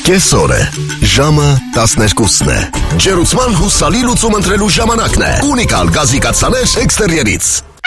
Կեսօր է, ժամը 12-ն է, ջերուցման հուսալի լուծում ընտրելու ժամանակն է, ունիկալ գազի կաթսաներ էքստերիերից։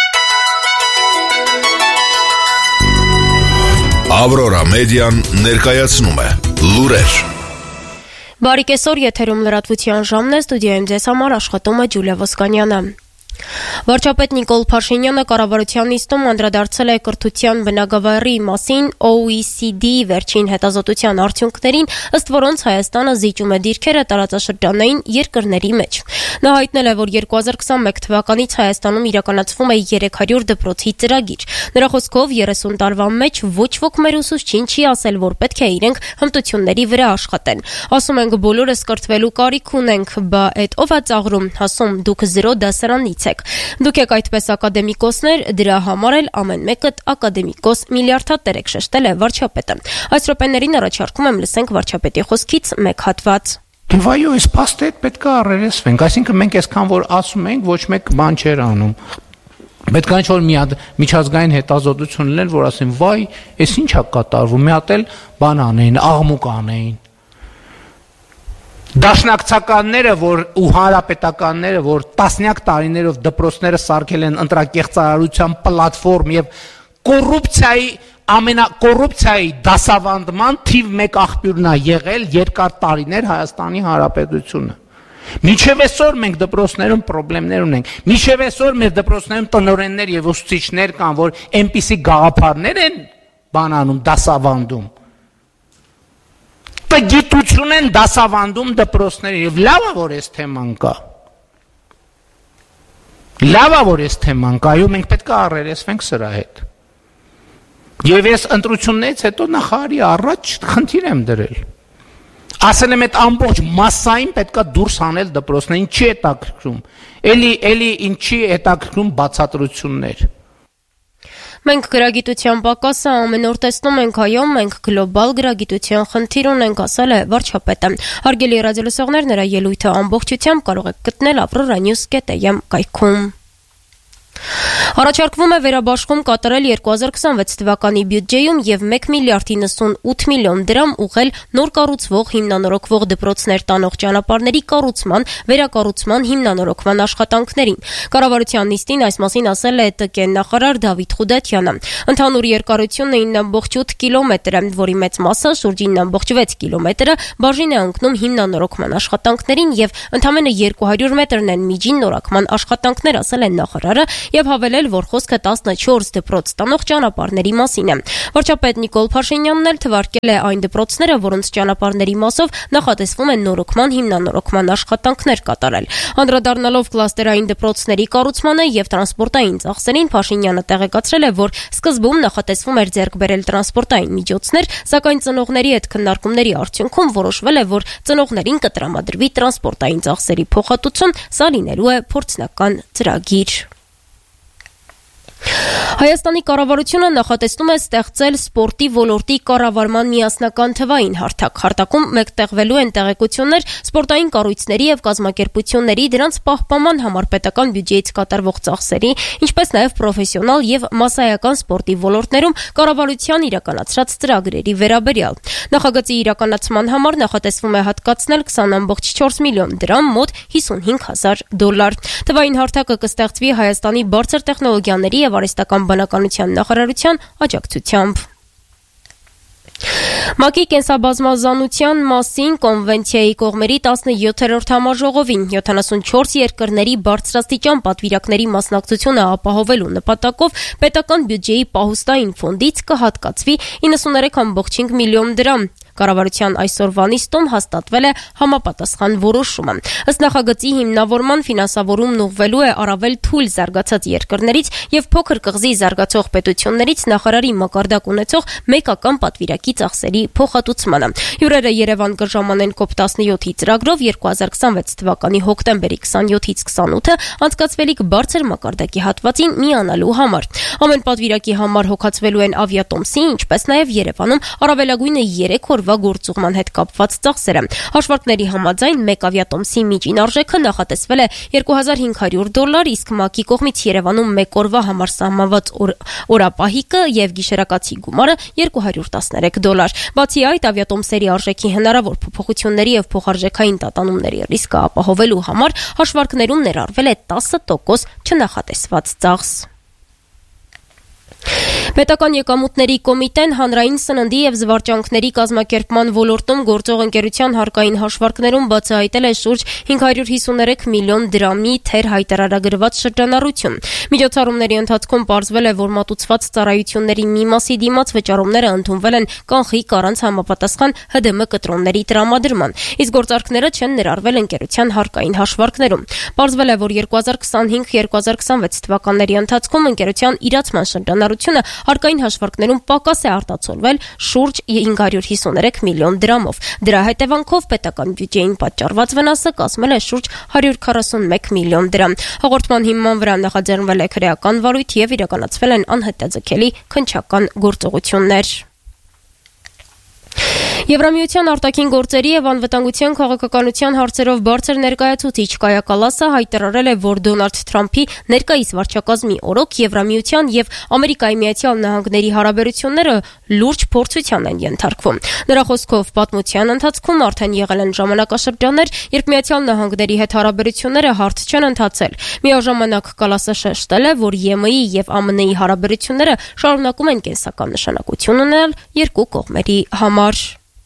Ավրորա մեդիան ներկայացնում է լուրեր։ Բարի կեսօր, եթերում լրատվության ժամն է, ստուդիայում ձեզ համար աշխատում է Ջուլիա Ոսկանյանը։ Վարչապետ Նիկոլ Փաշինյանը կառավարության նիստում անդրադարձել է կրթության բնագավառի մասին OECD վերջին հետազոտության արդյունքներին, ըստ որոնց Հայաստանը զիջում է դիրքերը տարածաշրջանային երկրների մեջ։ Նա հայտնել է, որ 2021 թվականից Հայաստանում իրականացվում է 300 դպրոցի ծրագիր։ Նրա խոսքով 30 տարվա մեջ ոչ ոք մեր ուսուցչին չի ասել, որ պետք է իրենք հմտությունների վրա աշխատեն։ Ասում ենք բոլորս կրթվելու կարիք ունենք, բա այդ ով է ծաղրում, ասում դուք 0 դասարանից եք։ Դուք եք այդպես ակադեմիկոսներ, դրա համար էլ ամեն մեկդ ակադեմիկոս միլիարդատեր եք, շեշտել է վարչապետը։ Այս րոպեներին առաջարկում եմ լսենք վարչապետի խոսքից մեկ հատված։ Վայո, այս փաստը պետք է առերեսվենք, այսինքն մենք այսքան որ ասում ենք, ոչ մեկ բան չէր անում։ Պետք է ինչ-որ մի հատ միջազգային հետազոտություն լիներ, որ ասեն, վայ, այս ինչ է կատարվում, մի հատ էլ բան անեին, աղմուկ անեին։ Դաշնակցականները ու հանրապետականները, որ տասնյակ տարիներով դպրոցները սարքել են ընտրակեղծարարության պլատֆորմ եւ կոռուպցիայի դասավանդման թիվ 1 աղբյուրն է եղել երկար տարիներ Հայաստանի Հանրապետությունը։ Մինչև այսօր մենք դպրոցներում խնդիրներ ունենք։ Մինչև այսօր մեր դպրոցներում տնօրեններ եւ ուսուցիչներ կան, որ այնպիսի գաղափարներ են բանանում, դասավանդում։ Գիտություն են դասավանդում դպրոցների եւ լավ է որ այս թեման կա։ Լավ է որ այս թեման կա, այո մենք պետք է առերեսվենք սրա հետ։ Եվ ես ընտրություններից հետո նախարարի առաջ խնդիր եմ դրել։ Ասել եմ այդ ամբողջ մասսային պետք է դուրս անել դպրոցներին, չի հետաքրքրում։ Էլի ինչի հետաքրքրում բացատրություններ։ Մենք գրագիտության պակասը ամեն օր տեսնում ենք, այո, մենք գլոբալ գրագիտության խնդիր ունենք, ասել է վարչապետը։ Հարգելի ռադիոլսողներ, նրա ելույթը ամբողջությամբ կարող եք գտնել avroranews.am կայքում։ Առաջարկվում է վերաբաշխում կատարել 2026 թվականի բյուջեում եւ 1 միլիարդ 98 միլիոն դրամ ուղղել նոր կառուցվող հիմնանորոգվող դպրոցներ տանող ճանապարհների կառուցման, վերակառուցման հիմնանորոգման աշխատանքներին։ Կառավարության նիստին այս մասին ասել է ՏԿ նախարար Դավիթ Խուդատյանը։ Ընդհանուր երկարությունը 9.8 կիլոմետր է, որի մեծ մասը շուրջ 9.6 կիլոմետրը բաժին է ընկնում հիմնանորոգման աշխատանքներին եւ ընդամենը 200 մետրն են միջին նորոգման աշխատանքներ, ասել է նախարարը եւ հավելել, որ խոսքը 14 դպրոց տանող ճանապարհների մասին է։ Վարչապետ Նիկոլ Փաշինյանն էլ թվարկել է այն դպրոցները, որոնց ճանապարհների մասով նախատեսվում է նորոգման հիմնանորոգման աշխատանքներ կատարել։ Անդրադառնալով կլաստերային դպրոցների կառուցմանը եւ տրանսպորտային ծախսերին, Փաշինյանը տեղեկացրել է, որ սկզբում նախատեսվում էր ձեռք բերել տրանսպորտային միջոցներ, սակայն ծնողների հետ քննարկումների արդյունքում որոշվել է, որ ծնողներին կտրամադրվի տրանսպորտային ծախսերի փոխհատուցում, սա լինելու է փորձնական ծրագիր։ Հայաստանի կառավարությունը նախատեսնում է ստեղծել սպորտի ոլորտի կառավարման միասնական թվային հարթակ։ Հարթակում մեկտեղվելու են տեղեկություններ սպորտային կառույցների եւ կազմակերպությունների դրանց պահպանման համար պետական բյուջեից կատարվող ծախսերի, ինչպես նաեւ պրոֆեսիոնալ եւ մասսայական սպորտի ոլորտներում կառավարության իրականացրած ծրագրերի վերաբերյալ։ Նախագծի իրականացման համար նախատեսվում է հատկացնել 20.4 միլիոն դրամ, մոտ $55,000։ Թվային հարթակը կստեղծվի Հայաստանի բարձր տեխնոլոգիաների եւ արհեստական բանականության նախարարության աջակցությամբ։ ՄԱԿ-ի կենսաբազմազանության մասին կոնվենցիայի կողմերի 17-րդ համաժողովին 74 երկրների բարձրաստիճան պատվիրակների մասնակցությունը ապահովելու նպատակով պետական բյուջեի պահուստային ֆոնդից կհատկացվի 93.5 միլիոն դրամ։ Կառավարության այսօրվա նիստում հաստատվել է համապատասխան որոշումը։ Ըստ նախագծի հիմնավորման ֆինանսավորումն ուղղվելու է առավել թույլ զարգացած երկրներից եւ փոքր կղզի զարգացող պետություններից նախարարի մակարդակ ունեցող մեկական պատվիրակի ծախսերի փոխհատուցմանը։ Հյուրերը Երևան կժամանեն COP17-ի ծրագրով 2026 թվականի հոկտեմբերի 27-ից 28-ը անցկացվելիք բարձր մակարդակի հատվածին միանալու համար։ Ամեն պատվիրակի համար հոգացվելու են ավիատոմսի, ինչպես նաեւ Երևանում առավելագույնը 3 օր օրվա գործուղման հետ կապված ծախսերը։ Հաշվարկների համաձայն մեկ ավիատոմսի միջին արժեքը նախատեսվել է $2500, իսկ ՄԱԿ-ի կողմից Երևանում մեկ օրվա համար սահմանված օրապահիկը եւ գիշերակացի գումարը $213։ Բացի այդ, ավիատոմսերի արժեքի հնարավոր փոփոխությունների եւ փոխարժեքային տատանումների ռիսկը ապահովելու համար հաշվարկներում ներառվել է 10% չնախատեսված ծախս։ Պետական եկամուտների կոմիտեն հանրային սննդի եւ զվարճանքների կազմակերպման ոլորտում գործող ընկերության հարկային հաշվարկներում բացահայտել է շուրջ 553 միլիոն դրամի թեր հայտարարագրված շրջանառություն։ Միջոցառումների ընթացքում պարզվել է, որ մատուցված ծառայությունների մի մասի դիմաց վճարումները ընդունվել են կանխիկ առանց համապատասխան ՀԴՄ կտրոնների տրամադրման, իսկ գործարքները չեն ներառվել ընկերության հարկային հաշվարկներում։ Պարզվել է, որ 2025-2026 թվականների ընթացքում ընկերության իրացման շրջանառությունը հարկային հաշվարկներում պակաս է արտացոլվել շուրջ 553 միլիոն դրամով։ Դրա հետևանքով պետական բյուջեին պատճառված վնասը կազմել է շուրջ 141 միլիոն դրամ։ Հաղորդման հիման վրա նախաձեռնվել է քրեական վարույթ եւ իրականացվել են անհետաձգելի քննչական գործողություններ։ Եվրամիության արտաքին գործերի եւ անվտանգության քաղաքականության հարցերով բարձր ներկայացուցիչ Կայա Կալասը հայտարարել է, որ Դոնալդ Թրամփի ներկայիս վարչակազմի օրոք Եվրամիության եւ Ամերիկայի Միացյալ Նահանգների հարաբերությունները լուրջ փորձության են ենթարկվում։ Նրա խոսքով պատմության ընթացքում արդեն եղել են ժամանակաշրջաններ, երբ Միացյալ Նահանգների հետ հարաբերությունները հարթ չեն ընթացել։ Միաժամանակ Կալասը շեշտել է, որ ԵՄ-ի եւ ԱՄՆ-ի հարաբերությունները շարունակում են կենսական նշանակություն ունենալ երկու կողմերի համար։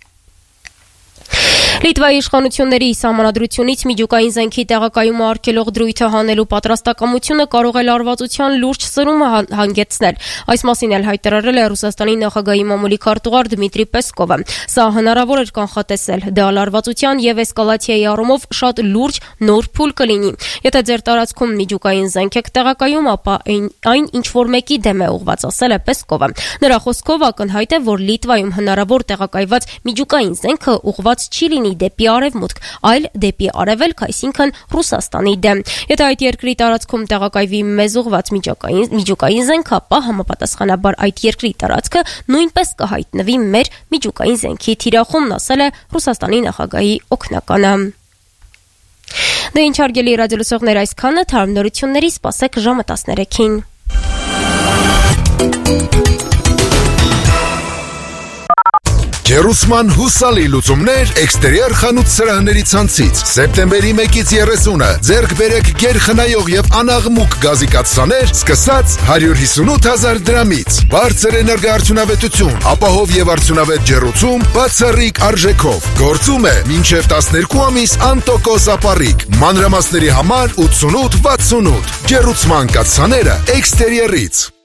Լիտվայի իշխանությունների սահմանադրությունից միջուկային զենքի տեղակայումը արգելող դրույթը հանելու պատրաստակամությունը կարող է լարվածության լուրջ սրումը հանգեցնել։ Այս մասին էլ հայտարարել է Ռուսաստանի նախագահի մամուլի քարտուղար Դմիտրի Պեսկովը։ Սա հնարավոր էր կանխատեսել։ Դա լարվածության եւ էսկալացիայի առումով շատ լուրջ նոր փուլ կլինի։ Եթե ձեր տարածքում միջուկային զենք եք տեղակայում, ապա այն ինչ որ մեկի դեմ է ուղված, ասել է Պեսկովը։ Նրա խոսքով ակնհայտ է, որ Լիտվայում հնարավոր տեղակայված միջուկային զենքը ուղված չի լինի դեպի արևմուտք, այլ դեպի արևելք, այսինքն Ռուսաստանի դեմ։ Եթե այդ երկրի տարածքում տեղակայվի մեզ ուղված միջուկային զենք, ապա համապատասխանաբար այդ երկրի տարածքը նույնպես կհայտնվի մեր միջուկային զենքի թիրախումն, ասել է Ռուսաստանի նախագահի օգնականը։ Դե ինչ հարգելի ռադիոլսողներ, այսքանը թարմ նորությունների, սպասեք ժամը 13-ին։ Ջերուսման հուսալի լուծումներ էքստերիեր խանութ սրահների ցանցից։ Սեպտեմբերի 1-ից 30-ը ձեռք բերեք գերխնայող եւ անաղմուկ գազիկացաներ սկսած 158,000 դրամից։ Բարձր էներգոարդյունավետություն, ապահով եւ արդյունավետ ջեռուցում բացառիկ արժեքով։ Գործում է մինչեւ 12 ամիս անտոկոս ապառիկ։ Մանրամասների համար 8868։ Ջեռուցման կացաները էքստերիերից։